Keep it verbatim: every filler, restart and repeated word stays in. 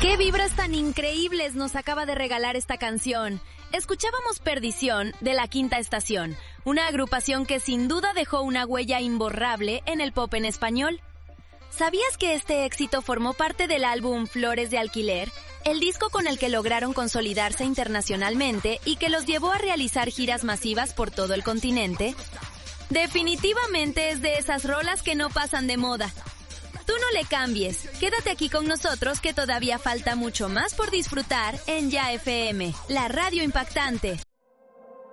¡Qué vibras tan increíbles nos acaba de regalar esta canción! Escuchábamos Perdición de La Quinta Estación, una agrupación que sin duda dejó una huella imborrable en el pop en español. ¿Sabías que este éxito formó parte del álbum Flores de Alquiler, el disco con el que lograron consolidarse internacionalmente y que los llevó a realizar giras masivas por todo el continente? Definitivamente es de esas rolas que no pasan de moda. Tú no le cambies, quédate aquí con nosotros que todavía falta mucho más por disfrutar en Ya F M, la radio impactante.